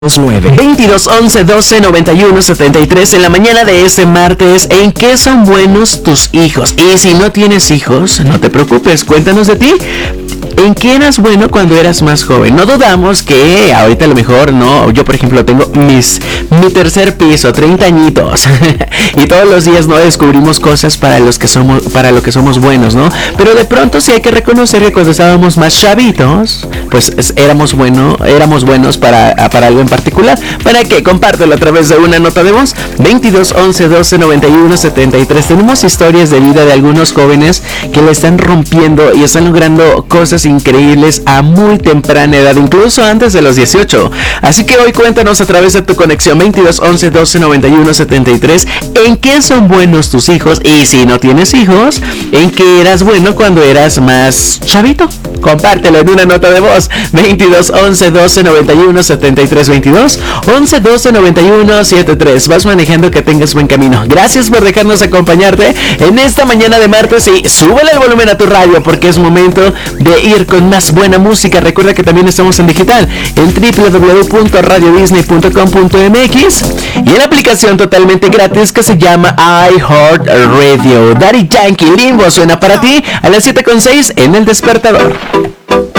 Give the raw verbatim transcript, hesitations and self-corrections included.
nueve veintidós once doce noventa y uno setenta y tres en la mañana de este martes. ¿En qué son buenos tus hijos? Y si no tienes hijos, no te preocupes, cuéntanos de ti. ¿En qué eras bueno cuando eras más joven? No dudamos que ahorita a lo mejor no. Yo por ejemplo tengo mis mi tercer piso, treinta añitos y todos los días no descubrimos cosas para los que somos para lo que somos buenos, ¿no? Pero de pronto sí hay que reconocer que cuando estábamos más chavitos, pues es, éramos bueno, éramos buenos para, para algo en particular. ¿Para qué? Compártelo a través de una nota de voz. veintidós once doce noventa y uno setenta y tres. Tenemos historias de vida de algunos jóvenes que le están rompiendo y están logrando cosas increíbles a muy temprana edad, incluso antes de los dieciocho. Así que hoy cuéntanos a través de tu conexión veintidós once doce noventa y uno setenta y tres en qué son buenos tus hijos, y si no tienes hijos, en qué eras bueno cuando eras más chavito. Compártelo en una nota de voz. veintidós once doce noventa y uno setenta y tres. Veintidós once doce noventa y uno setenta y tres. Vas manejando, que tengas buen camino. Gracias por dejarnos acompañarte en esta mañana de martes, y súbele el volumen a tu radio porque es momento de ir con más buena música. Recuerda que también estamos en digital en doble u doble u doble u punto radio disney punto com punto m x y en la aplicación totalmente gratis que se llama iHeartRadio. Daddy Yankee, Limbo suena para ti a las siete con seis en El Despertador.